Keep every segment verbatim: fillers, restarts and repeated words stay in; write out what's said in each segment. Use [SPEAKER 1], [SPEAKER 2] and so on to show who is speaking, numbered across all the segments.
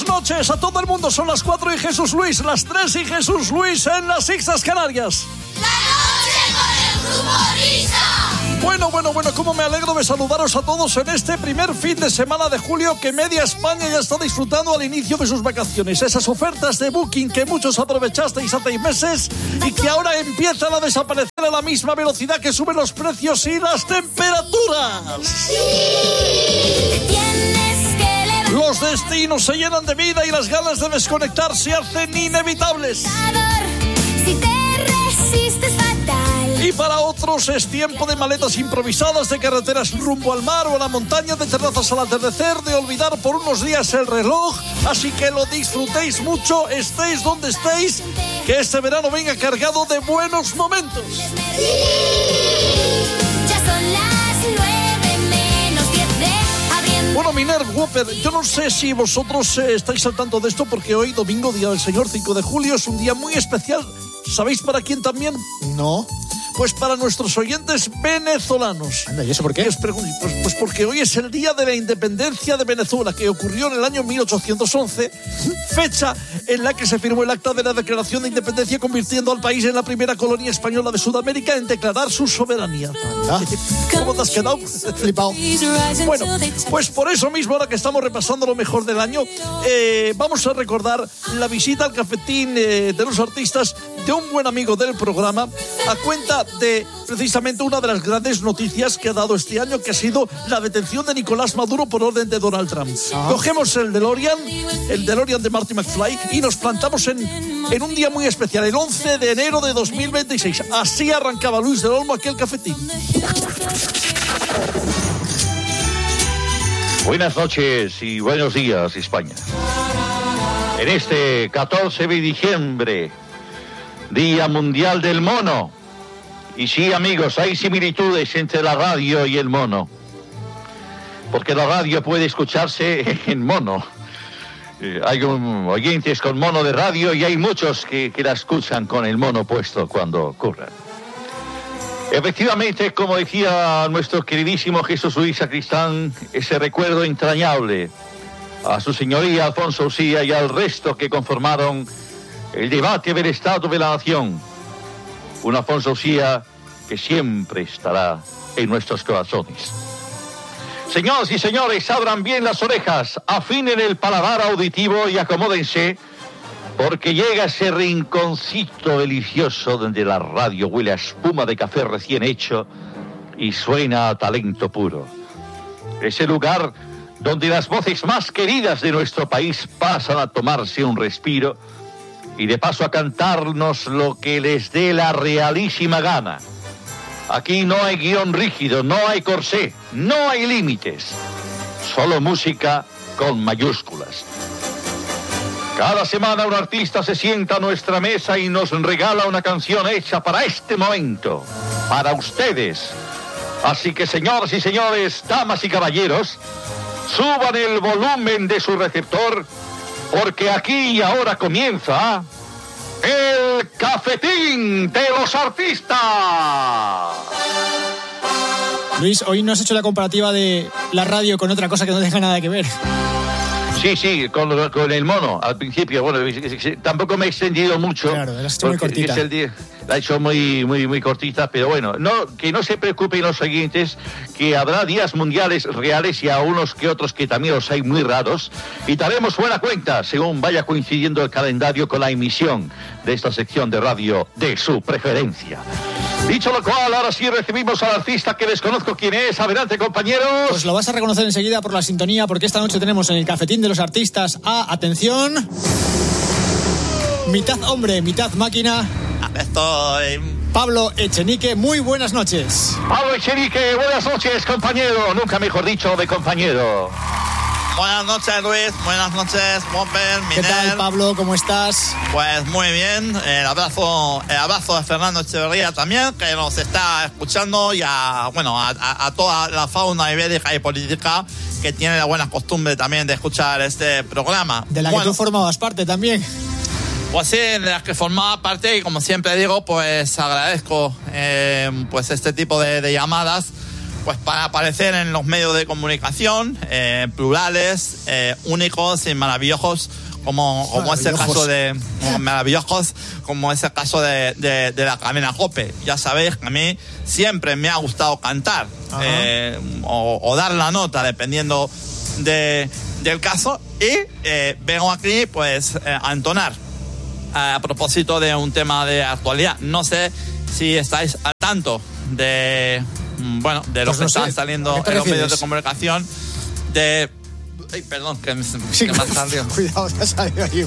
[SPEAKER 1] buenas noches a todo el mundo. Son las cuatro y Jesús Luis, las tres y Jesús Luis en las Islas Canarias.
[SPEAKER 2] La noche con el humorista.
[SPEAKER 1] Bueno, bueno, bueno, cómo me alegro de saludaros a todos en este primer fin de semana de julio que media España ya está disfrutando al inicio de sus vacaciones. Esas ofertas de Booking que muchos aprovechasteis hace seis meses y que ahora empiezan a desaparecer a la misma velocidad que suben los precios y las temperaturas. Los destinos se llenan de vida y las ganas de desconectar se hacen inevitables.
[SPEAKER 2] Si te resistes fatal.
[SPEAKER 1] Y para otros es tiempo de maletas improvisadas, de carreteras rumbo al mar o a la montaña, de terrazas al atardecer, de olvidar por unos días el reloj. Así que lo disfrutéis mucho, estéis donde estéis, que este verano venga cargado de buenos momentos.
[SPEAKER 2] Ya son las nueve menos diez de abriendo.
[SPEAKER 1] Bueno, Miner, Whopper, yo no sé si vosotros eh, estáis al tanto de esto, porque hoy, domingo, Día del Señor, cinco de julio, es un día muy especial. ¿Sabéis para quién también?
[SPEAKER 3] No.
[SPEAKER 1] Pues para nuestros oyentes venezolanos.
[SPEAKER 3] Anda, ¿y eso por qué?
[SPEAKER 1] Pues, pues, pues porque hoy es el día de la independencia de Venezuela, que ocurrió en el año mil ochocientos once, fecha en la que se firmó el acta de la Declaración de Independencia, convirtiendo al país en la primera colonia española de Sudamérica en declarar su soberanía.
[SPEAKER 3] Anda.
[SPEAKER 1] ¿Cómo te has quedado?
[SPEAKER 3] Flipado.
[SPEAKER 1] Bueno, pues por eso mismo, ahora que estamos repasando lo mejor del año, eh, vamos a recordar la visita al cafetín eh, de los artistas de un buen amigo del programa, a cuenta de precisamente una de las grandes noticias que ha dado este año, que ha sido la detención de Nicolás Maduro por orden de Donald Trump. Ah. Cogemos el DeLorean, el DeLorean de Marty McFly, y nos plantamos en, en un día muy especial, el once de enero de dos mil veintiséis. Así arrancaba Luis del Olmo aquel cafetín.
[SPEAKER 4] Buenas noches y buenos días, España. En este catorce de diciembre, Día Mundial del Mono. Y sí, amigos, hay similitudes entre la radio y el mono. Porque la radio puede escucharse en mono. Eh, hay un, oyentes con mono de radio y hay muchos que, que la escuchan con el mono puesto cuando ocurra. Efectivamente, como decía nuestro queridísimo Jesús Luis Sacristán, ese recuerdo entrañable a su señoría Alfonso Ucía y al resto que conformaron el debate del Estado de la Nación. Un Alfonso Ucía que siempre estará en nuestros corazones. Señoras y señores, abran bien las orejas, afinen el paladar auditivo y acomódense, porque llega ese rinconcito delicioso donde la radio huele a espuma de café recién hecho y suena a talento puro. Ese lugar donde las voces más queridas de nuestro país pasan a tomarse un respiro y de paso a cantarnos lo que les dé la realísima gana. Aquí no hay guión rígido, no hay corsé, no hay límites. Solo música con mayúsculas. Cada semana un artista se sienta a nuestra mesa y nos regala una canción hecha para este momento, para ustedes. Así que, señoras y señores, damas y caballeros, suban el volumen de su receptor, porque aquí y ahora comienza el cafetín de los artistas.
[SPEAKER 3] Luis, hoy no has hecho la comparativa de la radio con otra cosa que no tenga nada que ver.
[SPEAKER 4] Sí, sí, con, con el mono, al principio. Bueno, tampoco me he extendido mucho.
[SPEAKER 3] Claro, la has hecho muy cortita.
[SPEAKER 4] Es el día, la he hecho muy, muy, muy cortita, pero bueno, no, que no se preocupen los oyentes, que habrá días mundiales reales y a unos que otros que también los hay muy raros, y daremos buena cuenta, según vaya coincidiendo el calendario con la emisión de esta sección de radio de su preferencia. Dicho lo cual, ahora sí recibimos al artista que desconozco quién es. Adelante, compañeros.
[SPEAKER 3] Pues lo vas a reconocer enseguida por la sintonía, porque esta noche tenemos en el cafetín de los artistas a, atención, mitad hombre, mitad máquina.
[SPEAKER 5] Estoy...
[SPEAKER 3] Pablo Echenique, muy buenas noches.
[SPEAKER 4] Pablo Echenique, buenas noches, compañero. Nunca mejor dicho de compañero.
[SPEAKER 5] Buenas noches, Luis. Buenas noches, Whopper, Miner.
[SPEAKER 3] ¿Qué tal, Pablo? ¿Cómo estás?
[SPEAKER 5] Pues muy bien. El abrazo, el abrazo de Fernando Echeverría también, que nos está escuchando, y a, bueno, a, a, a toda la fauna ibérica y política que tiene la buena costumbre también de escuchar este programa.
[SPEAKER 3] De la
[SPEAKER 5] bueno,
[SPEAKER 3] que tú formabas parte también.
[SPEAKER 5] Pues sí, de las que formaba parte, y como siempre digo, pues agradezco eh, pues este tipo de, de llamadas, pues para aparecer en los medios de comunicación, eh, plurales, eh, únicos y maravillosos, como, como es el caso de maravillosos, como es el caso de, de, de la cadena COPE. Ya sabéis que a mí siempre me ha gustado cantar eh, o, o dar la nota, dependiendo de, del caso, y eh, vengo aquí pues eh, a entonar a propósito de un tema de actualidad. No sé si estáis al tanto de, bueno, de lo
[SPEAKER 3] Pues
[SPEAKER 5] que
[SPEAKER 3] no
[SPEAKER 5] está
[SPEAKER 3] sé.
[SPEAKER 5] saliendo
[SPEAKER 3] ¿A qué te
[SPEAKER 5] en los medios
[SPEAKER 3] refieres?
[SPEAKER 5] de comunicación de... Ay, perdón, que me,
[SPEAKER 3] Sí,
[SPEAKER 5] que me ha salido.
[SPEAKER 3] cuidado, te ha salido ahí un...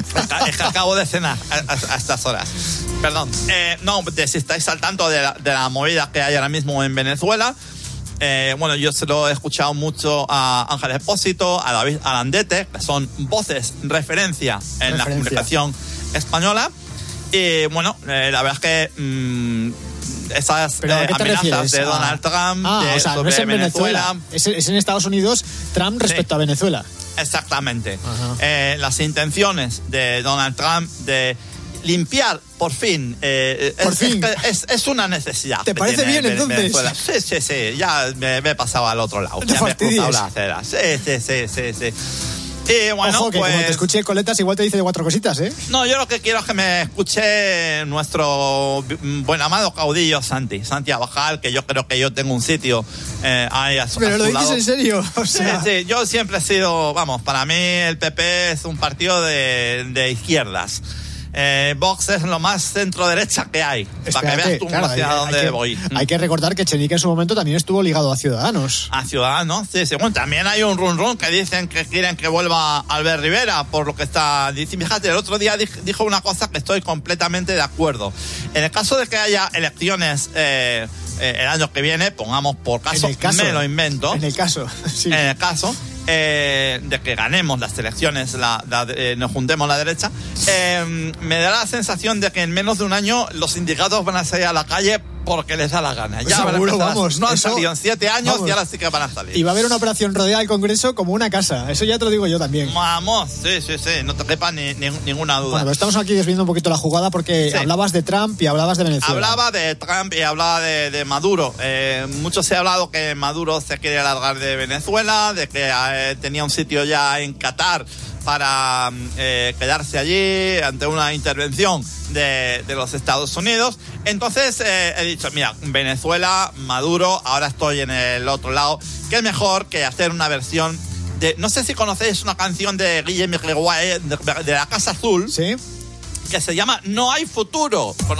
[SPEAKER 5] Es que acabo de cenar a, a- a estas horas. Perdón. Eh, no, de si estáis al tanto de la, de la movida que hay ahora mismo en Venezuela. Eh, bueno, yo se lo he escuchado mucho a Ángel Expósito, a David Alandete, que son voces referencia en la
[SPEAKER 3] Referencia.
[SPEAKER 5] comunicación española. Y bueno, eh, la verdad es que mmm, esas
[SPEAKER 3] ¿Pero a
[SPEAKER 5] eh,
[SPEAKER 3] qué te
[SPEAKER 5] amenazas
[SPEAKER 3] refieres?
[SPEAKER 5] de
[SPEAKER 3] Ah.
[SPEAKER 5] Donald Trump
[SPEAKER 3] Ah,
[SPEAKER 5] de-
[SPEAKER 3] o sea, no
[SPEAKER 5] sobre
[SPEAKER 3] es en Venezuela.
[SPEAKER 5] Venezuela.
[SPEAKER 3] Es, es en Estados Unidos, Trump respecto
[SPEAKER 5] Sí.
[SPEAKER 3] a Venezuela.
[SPEAKER 5] Exactamente.
[SPEAKER 3] Ajá.
[SPEAKER 5] Eh, las intenciones de Donald Trump de limpiar, por fin. eh,
[SPEAKER 3] Por
[SPEAKER 5] es,
[SPEAKER 3] fin.
[SPEAKER 5] Es, es- es una necesidad.
[SPEAKER 3] ¿Te
[SPEAKER 5] que
[SPEAKER 3] parece
[SPEAKER 5] tiene
[SPEAKER 3] bien,
[SPEAKER 5] Ve-
[SPEAKER 3] entonces?
[SPEAKER 5] Venezuela. Sí, sí, sí. Ya me, me he pasado al otro lado.
[SPEAKER 3] No
[SPEAKER 5] Ya me he
[SPEAKER 3] fastidies.
[SPEAKER 5] cruzado la acera. Sí, sí, sí, sí, sí. Y bueno,
[SPEAKER 3] Ojo, que
[SPEAKER 5] pues.
[SPEAKER 3] como te escuche el Coletas, igual te dice de cuatro cositas, ¿eh?
[SPEAKER 5] No, yo lo que quiero es que me escuche nuestro mm, buen amado caudillo Santi, Santi Abascal, que yo creo que yo tengo un sitio eh, ahí a su, a
[SPEAKER 3] Pero lo
[SPEAKER 5] su
[SPEAKER 3] dices
[SPEAKER 5] lado.
[SPEAKER 3] en serio. O
[SPEAKER 5] Sí,
[SPEAKER 3] sea,
[SPEAKER 5] sí, yo siempre he sido, vamos, para mí el P P es un partido de, de izquierdas. Eh, Vox es lo más centro-derecha que hay. para que
[SPEAKER 3] espérate,
[SPEAKER 5] veas tú
[SPEAKER 3] claro,
[SPEAKER 5] hacia
[SPEAKER 3] hay- hay
[SPEAKER 5] dónde
[SPEAKER 3] que-
[SPEAKER 5] voy.
[SPEAKER 3] Hay que recordar que Chenique en su momento también estuvo ligado a Ciudadanos.
[SPEAKER 5] A Ciudadanos, sí, sí. Bueno, también hay un run run que dicen que quieren que vuelva Albert Rivera, por lo que está diciendo. Fíjate, el otro día dij- dijo una cosa que estoy completamente de acuerdo. En el caso de que haya elecciones eh, eh, el año que viene, pongamos por caso,
[SPEAKER 3] en el caso.
[SPEAKER 5] me lo invento.
[SPEAKER 3] En el caso, sí.
[SPEAKER 5] En el caso eh, de que ganemos las elecciones, la, la- eh, nos juntemos la derecha, eh, me da la sensación de que en menos de un año los sindicatos van a salir a la calle porque les da la gana. Ya van a
[SPEAKER 3] Seguro,
[SPEAKER 5] empezar a-
[SPEAKER 3] vamos,
[SPEAKER 5] no han
[SPEAKER 3] eso-
[SPEAKER 5] salido en siete años
[SPEAKER 3] vamos.
[SPEAKER 5] y ahora sí que van a salir.
[SPEAKER 3] Y va a haber una operación rodeada del Congreso como una casa. Eso ya te lo digo yo también.
[SPEAKER 5] Vamos, sí, sí, sí, no te quepa ni, ni- ninguna duda.
[SPEAKER 3] Bueno, pero estamos aquí desviando un poquito la jugada porque
[SPEAKER 5] Sí.
[SPEAKER 3] hablabas de Trump y hablabas de Venezuela.
[SPEAKER 5] Hablaba de Trump y hablaba de, de Maduro. Eh, mucho se ha hablado que Maduro se quiere largar de Venezuela, de que eh, tenía un sitio ya en Qatar para eh, quedarse allí ante una intervención de, de los Estados Unidos. Entonces eh, he dicho, mira, Venezuela, Maduro, ahora estoy en el otro lado. ¿Qué mejor que hacer una versión de... No sé si conocéis una canción de Guillermo Reguay, de, de la Casa Azul,
[SPEAKER 3] ¿Sí?
[SPEAKER 5] que se llama No hay futuro.